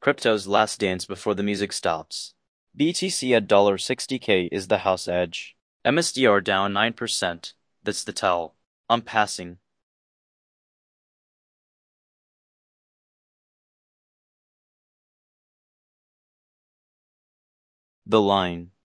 Crypto's last dance before the music stops. BTC at $60K is the house edge. MSDR down 9%. That's the tell. I'm passing. The line.